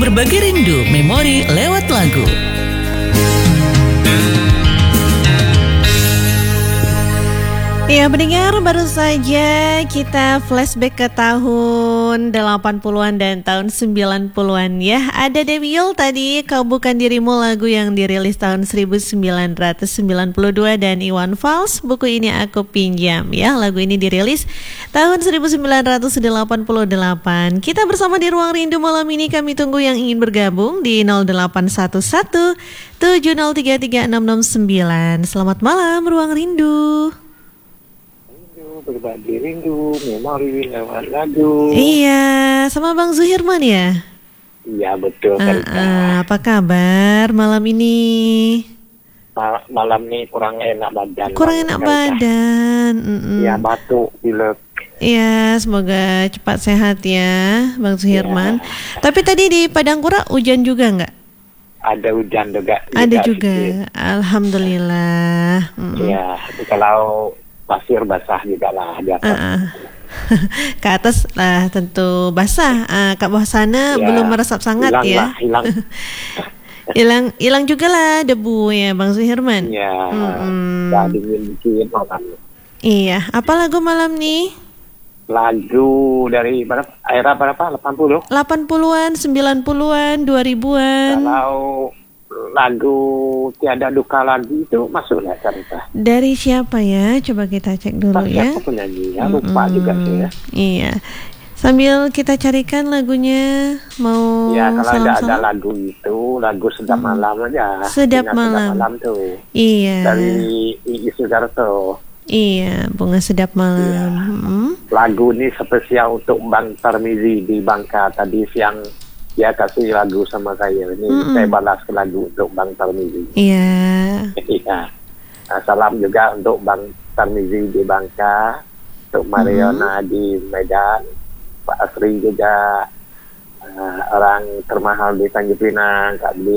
berbagi rindu memori lewat lagu. Ya pendengar, baru saja kita flashback ke tahun 80-an dan tahun 90-an ya. Ada Dewi Yull tadi, Kau Bukan Dirimu, lagu yang dirilis tahun 1992, dan Iwan Fals, Buku Ini Aku Pinjam ya. Lagu ini dirilis tahun 1988. Kita bersama di Ruang Rindu malam ini, kami tunggu yang ingin bergabung di 0811 7033 669. Selamat malam Ruang Rindu. Berbagi rindu, memori lewat lagu. Iya, sama Bang Zuhirman ya? Iya, betul. Apa kabar malam ini? Malam ini kurang enak badan. Kurang enak badan. Iya, batuk, pilek. Iya, semoga cepat sehat ya Bang Zuhirman. Ya. Tapi tadi di Padangkura hujan juga nggak? Ada hujan juga. Ada juga. Alhamdulillah. Iya, kalau pasir basah juga lah di atas. Ke atas lah tentu basah. Ke bawah sana Ya, belum meresap sangat hilang ya. Hilang. hilang juga lah debu ya Bang Zuhirman. Iya. Udah dingin dikit malam. Iya. Apa lagu malam nih? Lagu dari era berapa? 80? 80-an, 90-an, 2000-an. Kalau lagu Tiada Duka Lagi itu masuk nggak cerita? Dari siapa ya? Coba kita cek dulu ya. Siapa penyanyinya? Lupa juga sih ya. Iya. Sambil kita carikan lagunya, mau Ya kalau ada salam-salam. lagu itu, lagu Sedap Malam aja. Sedap Malam. Sedap Malam tuh. Iya. Dari Iis Sudarto. Iya, Bunga Sedap Malam. Lagu ini spesial untuk Bang Tarmizi di Bangka. Tadi siang dia kasih lagu sama saya. Ini saya balas ke lagu untuk Bang Tarmizi. Iya. Iya. Nah, salam juga untuk Bang Tarmizi di Bangka, untuk Mariona di Medan, Pak Asri juga, orang termahal di Tanjung Pinang, Kak Beli